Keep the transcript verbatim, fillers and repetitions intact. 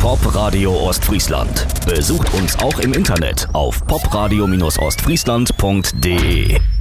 Popradio Ostfriesland. Besucht uns auch im Internet auf popradio Ostfriesland punkt de.